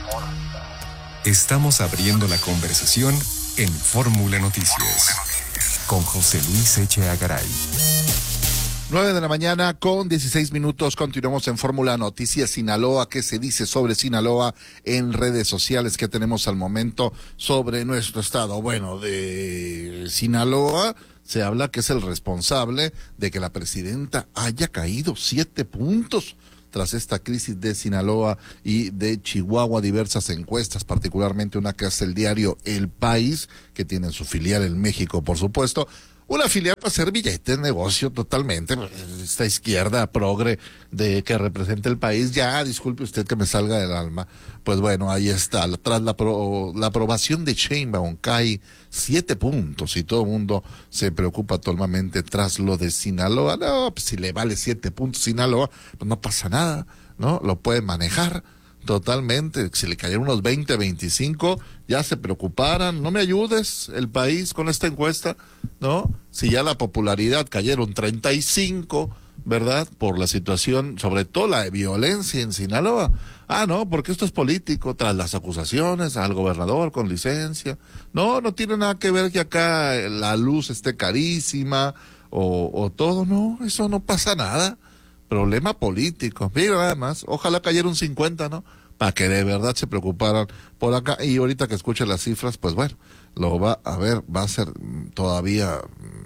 Estamos abriendo la conversación en Fórmula Noticias con José Luis Echeagaray. Garay. 9 de la mañana con 16 minutos. Continuamos en Fórmula Noticias Sinaloa. ¿Qué se dice sobre Sinaloa en redes sociales? ¿Qué tenemos al momento sobre nuestro estado? Bueno, de Sinaloa se habla que es el responsable de que la presidenta haya caído 7 puntos tras esta crisis de Sinaloa y de Chihuahua. Diversas encuestas, particularmente una que hace el diario El País, que tiene su filial en México, por supuesto. Una filial para hacer billete, negocio totalmente. Esta izquierda progre de que representa el país, ya disculpe usted que me salga del alma. Pues bueno, ahí está. Tras la aprobación de Sheinbaum cae 7 puntos y todo el mundo se preocupa totalmente tras lo de Sinaloa. No, pues si le vale 7 puntos Sinaloa, pues no pasa nada, ¿no? Lo puede manejar totalmente. Si le cayeron unos 20, 25, ya se preocuparan. No me ayudes, el país, con esta encuesta, ¿no? Si ya la popularidad cayeron 35, ¿verdad? Por la situación, sobre todo la de violencia en Sinaloa. Ah, no, porque esto es político, tras las acusaciones al gobernador con licencia. No, no tiene nada que ver que acá la luz esté carísima o todo, no, eso no pasa nada. Problema político. Mira, nada más, ojalá cayera un 50, ¿no? Para que de verdad se preocuparan por acá. Y ahorita que escuche las cifras, pues bueno, lo va a ver, va a ser todavía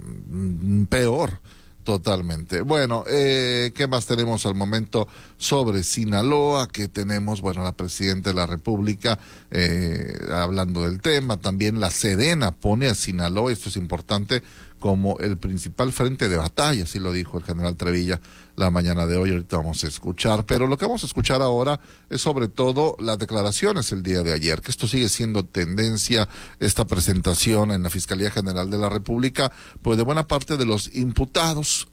peor. Totalmente. Bueno, ¿qué más tenemos al momento sobre Sinaloa? Que tenemos, bueno, la presidenta de la República hablando del tema. También la Sedena pone a Sinaloa, esto es importante, como el principal frente de batalla, así lo dijo el general Trevilla la mañana de hoy. Ahorita vamos a escuchar, pero lo que vamos a escuchar ahora es sobre todo las declaraciones el día de ayer, que esto sigue siendo tendencia, esta presentación en la Fiscalía General de la República, pues de buena parte de los imputados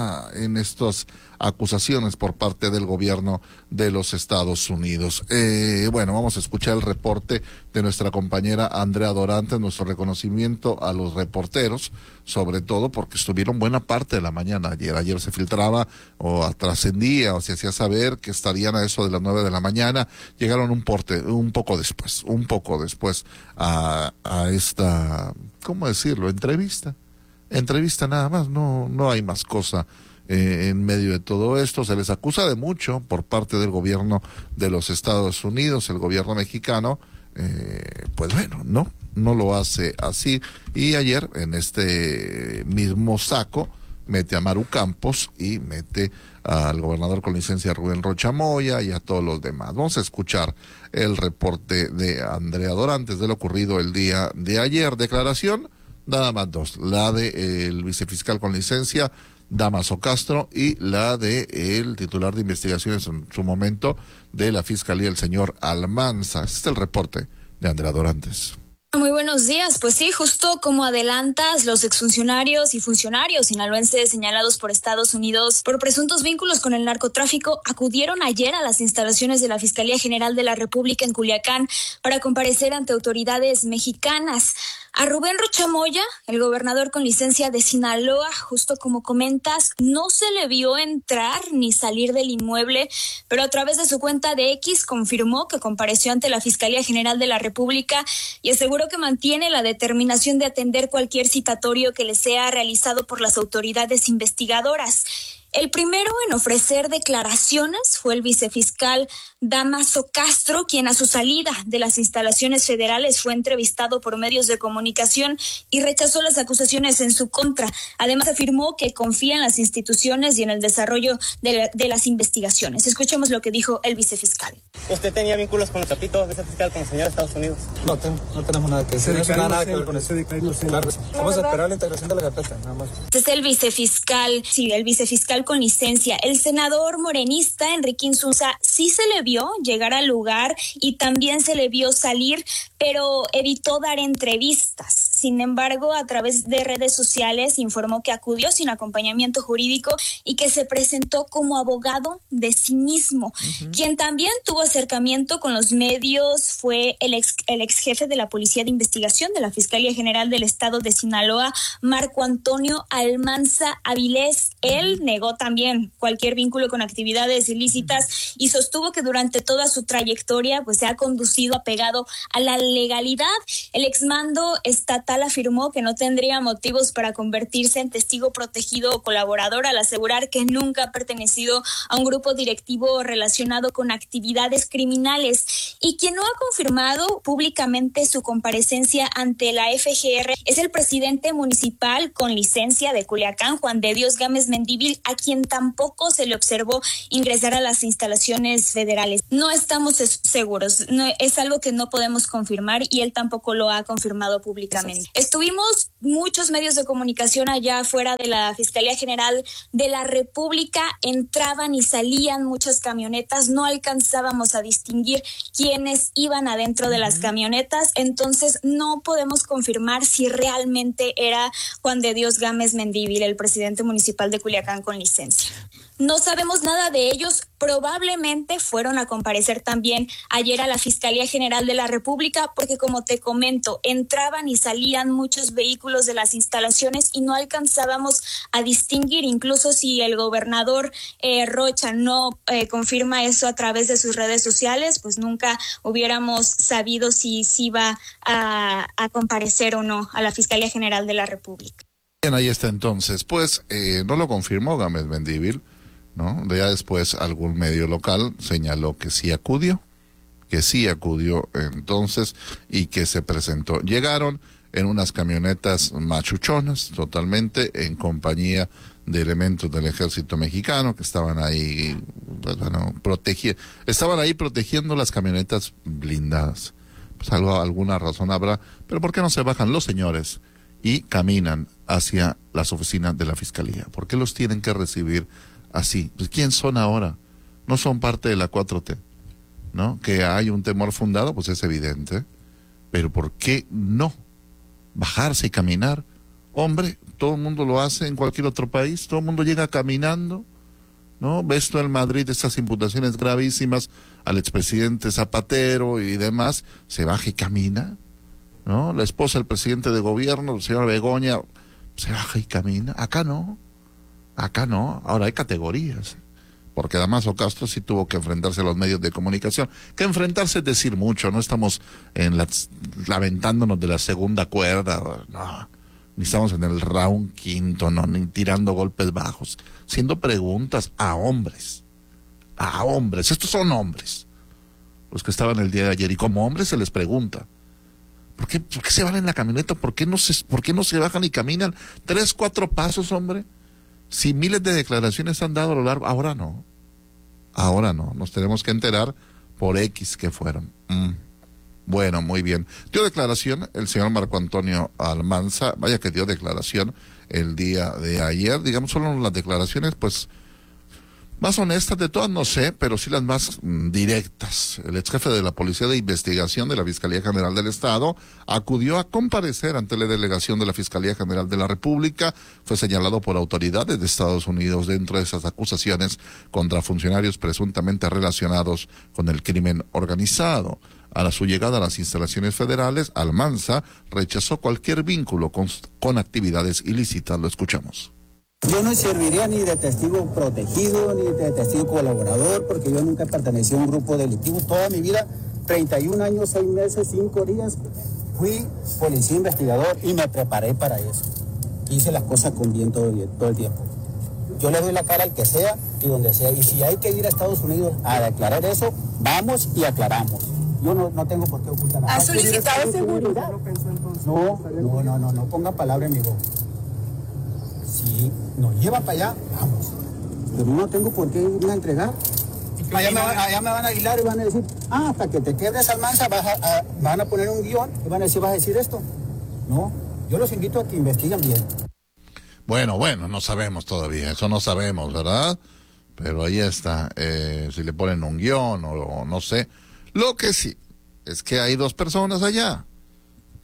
en estas acusaciones por parte del gobierno de los Estados Unidos. Bueno, vamos a escuchar el reporte de nuestra compañera Andrea Dorantes, nuestro reconocimiento a los reporteros, sobre todo porque estuvieron buena parte de la mañana ayer. Ayer se filtraba o trascendía o se hacía saber que estarían a eso de las 9 de la mañana. Llegaron un poco después a esta, ¿cómo decirlo? Entrevista nada más, no hay más cosa. En medio de todo esto se les acusa de mucho por parte del gobierno de los Estados Unidos, el gobierno mexicano, pues bueno, no lo hace así. Y ayer en este mismo saco mete a Maru Campos y mete al gobernador con licencia Rubén Rocha Moya y a todos los demás. Vamos a escuchar el reporte de Andrea Dorantes de lo ocurrido el día de ayer. Declaración, nada más 2, la de el vicefiscal con licencia Damaso Castro y la de el titular de investigaciones en su momento de la Fiscalía, el señor Almanza. Este es el reporte de Andrea Dorantes. Muy buenos días. Pues sí, justo como adelantas, los exfuncionarios y funcionarios sinaloenses señalados por Estados Unidos por presuntos vínculos con el narcotráfico acudieron ayer a las instalaciones de la Fiscalía General de la República en Culiacán para comparecer ante autoridades mexicanas. A Rubén Rocha Moya, el gobernador con licencia de Sinaloa, justo como comentas, no se le vio entrar ni salir del inmueble, pero a través de su cuenta de X confirmó que compareció ante la Fiscalía General de la República y aseguró que mantiene la determinación de atender cualquier citatorio que le sea realizado por las autoridades investigadoras. El primero en ofrecer declaraciones fue el vicefiscal Damaso Castro, quien a su salida de las instalaciones federales fue entrevistado por medios de comunicación y rechazó las acusaciones en su contra. Además afirmó que confía en las instituciones y en el desarrollo de las investigaciones. Escuchemos lo que dijo el vicefiscal. ¿Usted tenía vínculos con el Chapito, vicefiscal, con el señor de Estados Unidos? No tenemos nada que decir. No tiene nada que ver con eso. Claro, vamos a esperar la integración de la carpeta, nada más. Este es el vicefiscal con licencia. El senador morenista Enrique Insunza sí se le vio llegar al lugar y también se le vio salir, pero evitó dar entrevistas. Sin embargo, a través de redes sociales informó que acudió sin acompañamiento jurídico y que se presentó como abogado de sí mismo. Quien también tuvo acercamiento con los medios fue el ex jefe de la Policía de Investigación de la Fiscalía General del Estado de Sinaloa, Marco Antonio Almanza Avilés. Él negó también cualquier vínculo con actividades ilícitas y sostuvo que durante toda su trayectoria pues se ha conducido apegado a la legalidad. El exmando estatal afirmó que no tendría motivos para convertirse en testigo protegido o colaborador al asegurar que nunca ha pertenecido a un grupo directivo relacionado con actividades criminales. Y quien no ha confirmado públicamente su comparecencia ante la FGR es el presidente municipal con licencia de Culiacán, Juan de Dios Gámez Mendívil, a quien tampoco se le observó ingresar a las instalaciones federales. No estamos seguros, es algo que no podemos confirmar y él tampoco lo ha confirmado públicamente. Estuvimos muchos medios de comunicación allá afuera de la Fiscalía General de la República, entraban y salían muchas camionetas, no alcanzábamos a distinguir quiénes iban adentro de las camionetas, entonces no podemos confirmar si realmente era Juan de Dios Gámez Mendívil, el presidente municipal de Culiacán con licencia. No sabemos nada de ellos, probablemente fueron a comparecer también ayer a la Fiscalía General de la República, porque como te comento, entraban y salían muchos vehículos de las instalaciones y no alcanzábamos a distinguir, incluso si el gobernador Rocha no confirma eso a través de sus redes sociales, pues nunca hubiéramos sabido si iba a comparecer o no a la Fiscalía General de la República. Bien, ahí está entonces. Pues no lo confirmó Gámez Mendívil, ¿no? Ya después algún medio local señaló que sí acudió entonces y que se presentó. Llegaron en unas camionetas machuchonas totalmente en compañía de elementos del ejército mexicano que estaban ahí, pues, bueno, estaban ahí protegiendo las camionetas blindadas. Pues alguna razón habrá, pero ¿por qué no se bajan los señores y caminan hacia las oficinas de la Fiscalía? ¿Por qué los tienen que recibir así? Pues ¿quién son ahora? No son parte de la 4T, ¿no? Que hay un temor fundado, pues es evidente, pero ¿por qué no bajarse y caminar? Hombre, todo el mundo lo hace en cualquier otro país, todo el mundo llega caminando, ¿no? Ves tú en Madrid estas imputaciones gravísimas al expresidente Zapatero y demás, se baja y camina, ¿no? La esposa del presidente de gobierno, el señor Begoña, se baja y camina. Acá no. Ahora hay categorías, porque Damaso Castro sí tuvo que enfrentarse a los medios de comunicación. Que enfrentarse es decir mucho, no estamos lamentándonos de la segunda cuerda, no, ni estamos en el round quinto, no, ni tirando golpes bajos, haciendo preguntas a hombres, estos son hombres, los que estaban el día de ayer, y como hombres se les pregunta, ¿por qué se van en la camioneta? ¿Por qué no se bajan y caminan 3, 4 pasos, hombre? Si miles de declaraciones han dado a lo largo, ahora no, nos tenemos que enterar por X que fueron. Bueno, muy bien. Dio declaración el señor Marco Antonio Almanza, vaya que dio declaración el día de ayer, digamos, solo las declaraciones, pues, más honestas de todas, no sé, pero sí las más directas. El ex jefe de la Policía de Investigación de la Fiscalía General del Estado acudió a comparecer ante la delegación de la Fiscalía General de la República. Fue señalado por autoridades de Estados Unidos dentro de esas acusaciones contra funcionarios presuntamente relacionados con el crimen organizado. A su llegada a las instalaciones federales, Almanza rechazó cualquier vínculo con actividades ilícitas. Lo escuchamos. Yo no serviría ni de testigo protegido, ni de testigo colaborador, porque yo nunca pertenecí a un grupo delictivo. Toda mi vida, 31 años, 6 meses, 5 días, fui policía investigador y me preparé para eso. Hice las cosas con bien todo el tiempo. Yo le doy la cara al que sea y donde sea. Y si hay que ir a Estados Unidos a declarar eso, vamos y aclaramos. Yo no tengo por qué ocultar nada. ¿Ha solicitado seguridad? No ponga palabra en mi boca. Si nos lleva para allá, vamos. Pero no tengo por qué irme a entregar. Allá me van a aguilar y van a decir, hasta que te quedes Almanza van a poner un guión y van a decir, vas a decir esto. No, yo los invito a que investiguen bien. Bueno, no sabemos todavía, eso no sabemos, ¿verdad? Pero ahí está, si le ponen un guión o no sé. Lo que sí es que hay 2 personas allá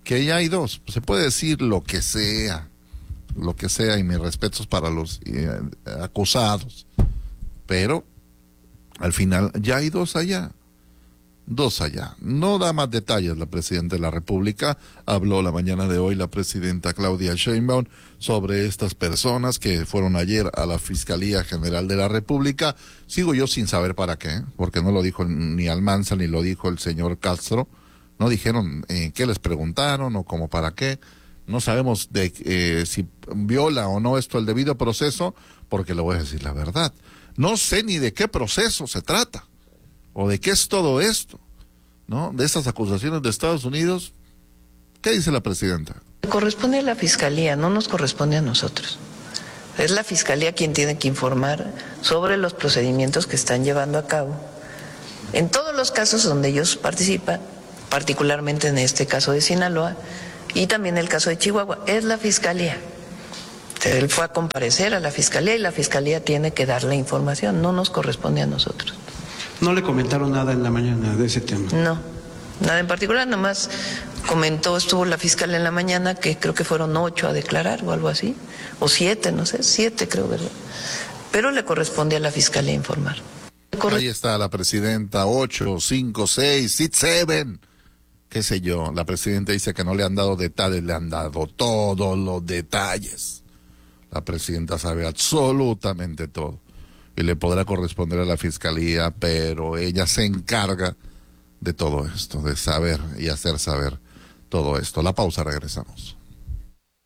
que ya hay dos. Se puede decir lo que sea, y mis respetos para los acusados, pero al final ya hay dos allá. No da más detalles la presidenta de la República. Habló la mañana de hoy la presidenta Claudia Sheinbaum sobre estas personas que fueron ayer a la Fiscalía General de la República. Sigo yo sin saber para qué, porque no lo dijo ni Almanza ni lo dijo el señor Castro. No dijeron qué les preguntaron o cómo para qué. No sabemos si viola o no esto el debido proceso, porque le voy a decir la verdad. No sé ni de qué proceso se trata. ¿O de qué es todo esto? ¿No? De estas acusaciones de Estados Unidos. ¿Qué dice la presidenta? Corresponde a la Fiscalía, no nos corresponde a nosotros. Es la Fiscalía quien tiene que informar sobre los procedimientos que están llevando a cabo. En todos los casos donde ellos participan, particularmente en este caso de Sinaloa y también el caso de Chihuahua, es la Fiscalía. Él fue a comparecer a la Fiscalía y la Fiscalía tiene que dar la información, no nos corresponde a nosotros. ¿No le comentaron nada en la mañana de ese tema? No, nada en particular, nomás estuvo la fiscal en la mañana, que creo que fueron 8 a declarar o algo así, o 7, no sé, 7 creo, ¿verdad? Pero le corresponde a la Fiscalía informar. Ahí está la presidenta, 8, 5, 6, 7, qué sé yo. La presidenta dice que no le han dado detalles, le han dado todos los detalles. La presidenta sabe absolutamente todo. Y le podrá corresponder a la Fiscalía, pero ella se encarga de todo esto, de saber y hacer saber todo esto. La pausa, regresamos.